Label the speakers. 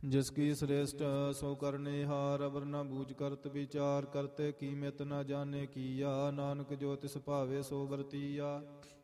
Speaker 1: ਜਿਸ ਕੀ ਸ੍ਰੇਸ਼ਟ ਸੋ ਕਰਨੇ ਹਾਰ, ਅਵਰ ਨਾ ਬੂਝ ਕਰਤ ਵਿਚਾਰ, ਕਰਤੇ ਕੀਮਤ ਨਾ ਜਾਣੇ ਕੀਆ, ਨਾਨਕ ਜੋ ਤਿਸ ਭਾਵੇ ਸੋ ਵਰਤੀਆ।